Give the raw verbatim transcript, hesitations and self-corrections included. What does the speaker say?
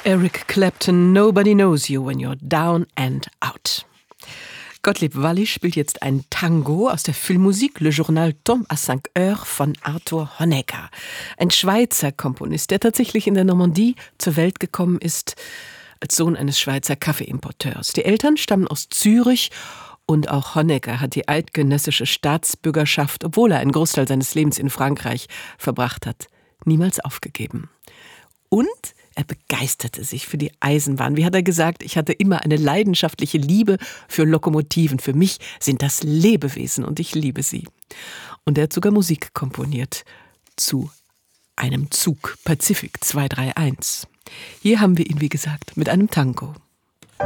Eric Clapton, Nobody Knows You When You're Down and Out. Gottlieb Walli spielt jetzt ein Tango aus der Filmmusik Le Journal tombe à cinq heures von Arthur Honegger. Ein Schweizer Komponist, der tatsächlich in der Normandie zur Welt gekommen ist, als Sohn eines Schweizer Kaffeeimporteurs. Die Eltern stammen aus Zürich und auch Honegger hat die eidgenössische Staatsbürgerschaft, obwohl er einen Großteil seines Lebens in Frankreich verbracht hat, niemals aufgegeben. Und er begeisterte sich für die Eisenbahn. Wie hat er gesagt, ich hatte immer eine leidenschaftliche Liebe für Lokomotiven. Für mich sind das Lebewesen und ich liebe sie. Und er hat sogar Musik komponiert zu einem Zug, Pazifik zwei drei eins. Hier haben wir ihn, wie gesagt, mit einem Tango.